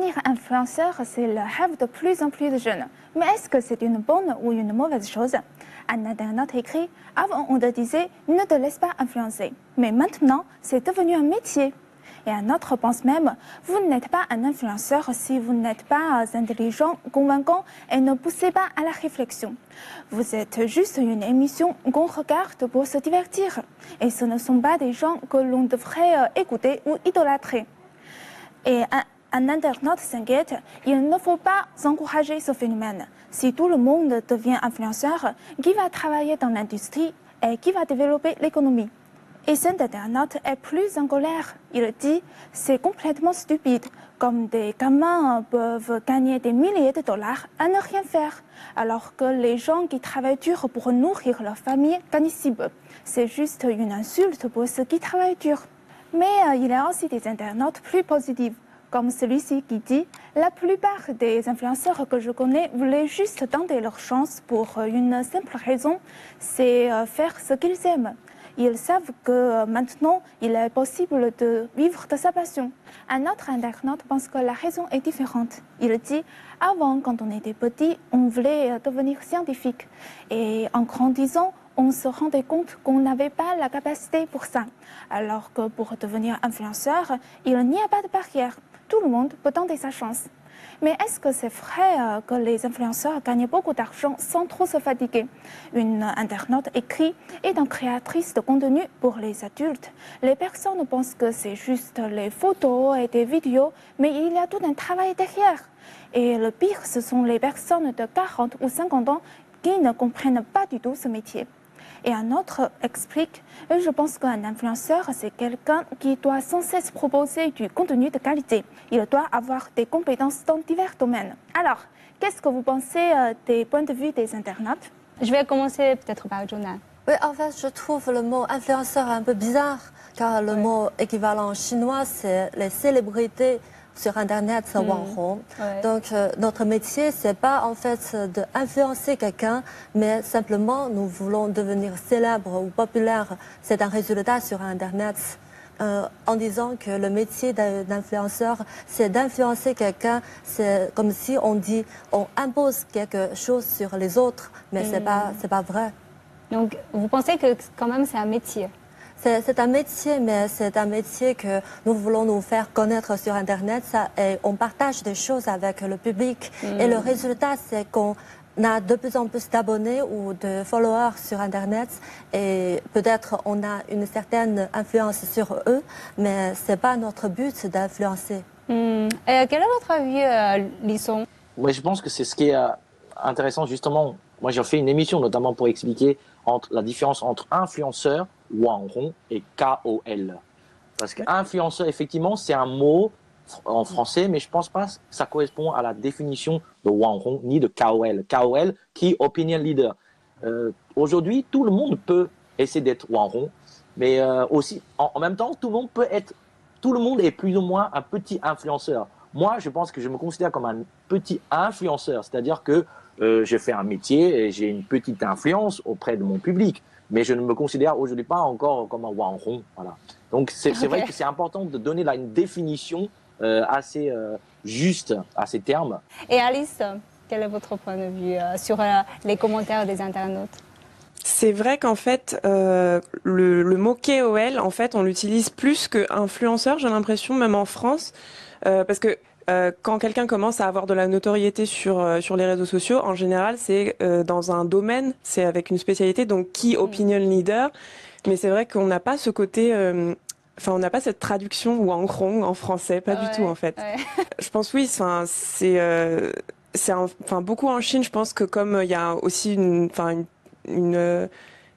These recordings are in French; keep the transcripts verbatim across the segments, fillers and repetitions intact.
Devenir influenceur, c'est le rêve de plus en plus de jeunes. Mais est-ce que c'est une bonne ou une mauvaise chose? Un internaute écrit « Avant, on te disait « Ne te laisse pas influencer ». Mais maintenant, c'est devenu un métier. Et un autre pense même « Vous n'êtes pas un influenceur si vous n'êtes pas intelligent, convaincant et ne poussez pas à la réflexion. Vous êtes juste une émission qu'on regarde pour se divertir. Et ce ne sont pas des gens que l'on devrait écouter ou idolâtrer. » Et un, un internaute s'inquiète, il ne faut pas encourager ce phénomène. Si tout le monde devient influenceur, qui va travailler dans l'industrie et qui va développer l'économie? Et cet internaute est plus en colère. Il dit « C'est complètement stupide, comme des gamins peuvent gagner des milliers de dollars à ne rien faire, alors que les gens qui travaillent dur pour nourrir leur famille gagnent si peu. C'est juste une insulte pour ceux qui travaillent dur. » Mais euh, il y a aussi des internautes plus positifs, comme celui-ci qui dit « La plupart des influenceurs que je connais voulaient juste tenter leur chance pour une simple raison, c'est euh, faire ce qu'ils aiment. Ils savent que euh, maintenant, il est possible de vivre de sa passion. » Un autre internaute pense que la raison est différente. Il dit « Avant, quand on était petit, on voulait devenir scientifique. Et en grandissant, on se rendait compte qu'on n'avait pas la capacité pour ça. Alors que pour devenir influenceur, il n'y a pas de barrière. Tout le monde peut tenter sa chance. » Mais est-ce que c'est vrai que les influenceurs gagnent beaucoup d'argent sans trop se fatiguer? Une internaute écrit « Étant créatrice de contenu pour les adultes, les personnes pensent que c'est juste les photos et des vidéos, mais il y a tout un travail derrière. Et le pire, ce sont les personnes de quarante ou cinquante ans qui ne comprennent pas du tout ce métier. » Et un autre explique « Je pense qu'un influenceur, c'est quelqu'un qui doit sans cesse proposer du contenu de qualité. Il doit avoir des compétences dans divers domaines. » Alors, qu'est-ce que vous pensez des points de vue des internautes? Je vais commencer peut-être par Jonah. Oui, en fait, je trouve le mot influenceur un peu bizarre, car le oui. mot équivalent chinois, c'est les célébrités sur Internet, c'est mmh. Wanghong. Ouais. Donc, euh, notre métier, c'est pas en fait d'influencer quelqu'un, mais simplement, nous voulons devenir célèbres ou populaires. C'est un résultat sur Internet. Euh, en disant que le métier d'influenceur, c'est d'influencer quelqu'un, c'est comme si on dit, on impose quelque chose sur les autres, mais mmh. c'est pas, c'est pas vrai. Donc, vous pensez que quand même c'est un métier? C'est un métier, mais c'est un métier que nous voulons nous faire connaître sur Internet. Ça, et on partage des choses avec le public. Mmh. Et le résultat, c'est qu'on a de plus en plus d'abonnés ou de followers sur Internet. Et peut-être on a une certaine influence sur eux, mais ce n'est pas notre but d'influencer. Mmh. Et quel est votre avis, euh, Lisson? Oui, je pense que c'est ce qui est euh, intéressant, justement. Moi, j'ai fait une émission notamment pour expliquer entre, la différence entre influenceur, Wanghong, et K O L. Parce qu'influenceur, effectivement, c'est un mot en français, mais je ne pense pas que ça correspond à la définition de Wanghong ni de K O L. K O L, Key Opinion Leader. Euh, Aujourd'hui, tout le monde peut essayer d'être Wanghong, mais euh, aussi, en, en même temps, tout le monde peut être, tout le monde est plus ou moins un petit influenceur. Moi, je pense que je me considère comme un petit influenceur, c'est-à-dire que Euh, je fais un métier et j'ai une petite influence auprès de mon public, mais je ne me considère aujourd'hui pas encore comme un Wanghong. Voilà. Donc c'est okay. vrai que c'est important de donner là une définition euh, assez euh, juste à ces termes. Et Alice, quel est votre point de vue euh, sur euh, les commentaires des internautes? C'est vrai qu'en fait, euh, le, le mot K O L, en fait, on l'utilise plus que influenceur, j'ai l'impression, même en France, euh, parce que Euh, quand quelqu'un commence à avoir de la notoriété sur euh, sur les réseaux sociaux, en général, c'est euh, dans un domaine, c'est avec une spécialité, donc Key Opinion Leader. Mais c'est vrai qu'on n'a pas ce côté, enfin, euh, on n'a pas cette traduction Wanghong en français, pas ouais, du tout en fait. Ouais. Je pense oui, enfin, c'est euh, c'est enfin beaucoup en Chine. Je pense que comme il y a aussi une, enfin une, une euh,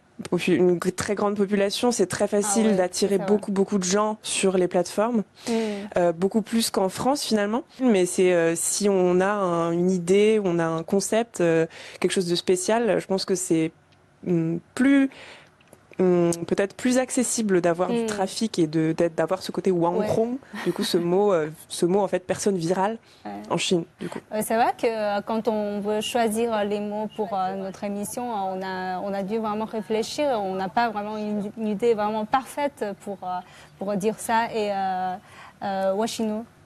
une très grande population, c'est très facile ah ouais, d'attirer beaucoup beaucoup de gens sur les plateformes, mmh. euh, beaucoup plus qu'en France finalement. Mais c'est euh, si on a un, une idée, on a un concept, euh, quelque chose de spécial, je pense que c'est hum, plus hum, peut-être plus accessible d'avoir mmh. du trafic et de d'avoir ce côté Wanghong. Ouais. Du coup, ce mot, euh, ce mot en fait personne virale ouais. en Chine. Du coup. Ouais, c'est vrai que euh, quand on veut choisir les mots pour euh, notre émission, on a on a dû vraiment réfléchir. On n'a pas vraiment une, une idée vraiment parfaite pour euh, pour dire ça. Et euh, euh, Washino.